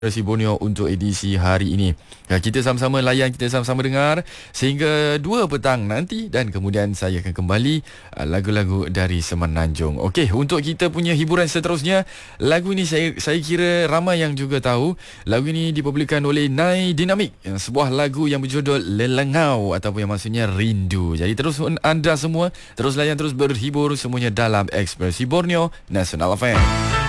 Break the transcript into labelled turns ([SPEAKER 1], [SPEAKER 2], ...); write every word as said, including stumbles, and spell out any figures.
[SPEAKER 1] Ekspresi Borneo untuk edisi hari ini. Ya, kita sama-sama layan, kita sama-sama dengar sehingga dua petang nanti dan kemudian saya akan kembali uh, lagu-lagu dari Semenanjung. Okey, untuk kita punya hiburan seterusnya, lagu ini saya saya kira ramai yang juga tahu. Lagu ini dipublikkan oleh Nai Dinamik, sebuah lagu yang berjudul Lelengau ataupun yang maksudnya rindu. Jadi terus anda semua terus layan, terus berhibur semuanya dalam Ekspresi Borneo Nasional F M.